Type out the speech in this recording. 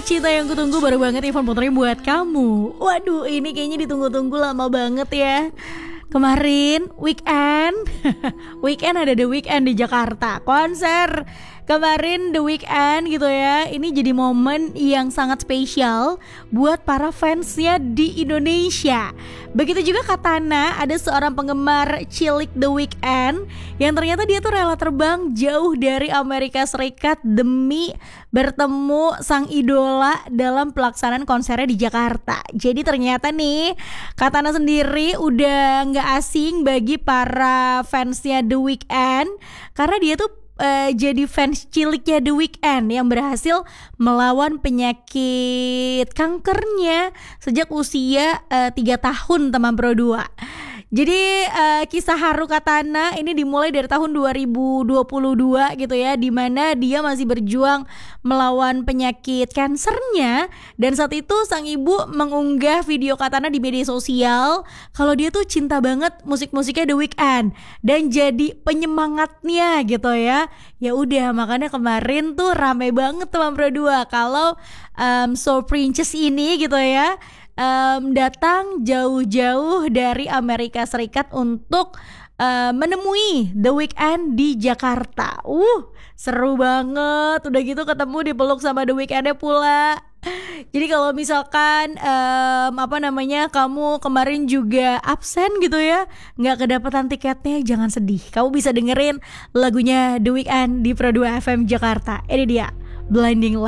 Cinta yang kutunggu baru banget Ivan Putri buat kamu. Waduh, ini kayaknya ditunggu-tunggu lama banget ya. Kemarin weekend Weekend ada The Weeknd di Jakarta, konser kemarin The Weeknd gitu ya. Ini jadi momen yang sangat spesial buat para fansnya di Indonesia. Begitu juga Katana, ada seorang penggemar cilik The Weeknd yang ternyata dia tuh rela terbang jauh dari Amerika Serikat demi bertemu sang idola dalam pelaksanaan konsernya di Jakarta. Jadi ternyata nih Katana sendiri udah gak asing bagi para fansnya The Weeknd, karena dia tuh jadi fans ciliknya The Weeknd yang berhasil melawan penyakit kankernya sejak usia 3 tahun teman Pro 2. Jadi kisah haru Katana ini dimulai dari tahun 2022 gitu ya, dimana dia masih berjuang melawan penyakit kansernya. Dan saat itu sang ibu mengunggah video Katana di media sosial kalau dia tuh cinta banget musik-musiknya The Weeknd dan jadi penyemangatnya gitu ya. Ya udah, makanya kemarin tuh rame banget teman Pro 2 kalau So Princess ini gitu ya datang jauh-jauh dari Amerika Serikat untuk menemui The Weeknd di Jakarta. Seru banget. Udah gitu ketemu dipeluk sama The Weeknd-nya pula. Jadi kalau misalkan kamu kemarin juga absen gitu ya, nggak kedapatan tiketnya, jangan sedih. Kamu bisa dengerin lagunya The Weeknd di Pro 2 FM Jakarta. Ini dia Blinding Lights.